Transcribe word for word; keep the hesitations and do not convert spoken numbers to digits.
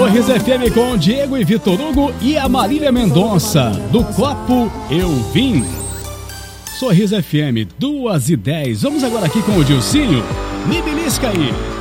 Sorriso F M com o Diego e Vitor Hugo e a Marília Mendonça, do Copo Eu Vim. Sorriso F M, duas e dez. Vamos agora aqui com o Dilcinho. Me belisca aí.